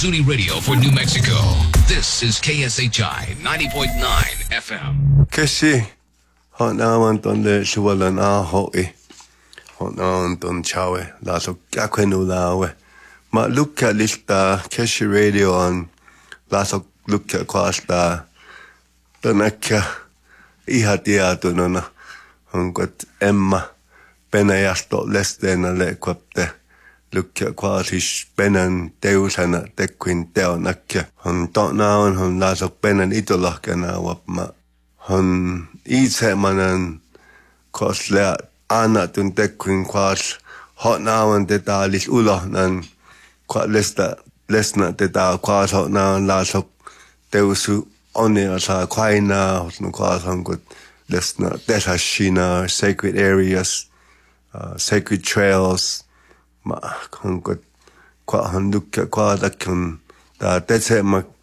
Zuni Radio for New Mexico. This is KSHI 90.9 FM. Kasi, naman tonde siwalan hoi. Naman ton chawe. Laso kakwenu lawe. Ma lukka lista Keshi Radio on. Laso lukka kwasta. Tonakka ihatia tunona. Hankot Emma. Penajasto lesteena le kwapte. Lukka kwaasis penan teusana tekkuin teonakka. Han tonnaon han laasok penan itolahkana wapma. Han itsemanan koslea annatun tekkuin kwaas hotnaawan tetaalis ulohnan kwa lesna tetaa kwaas hotnaawan laasok teusu onia saa kwainaa hotnu kwaas hankot lesna tesashina sacred areas. Sacred trails, ma hankot kwa handukka kwa dakun ta tetse ma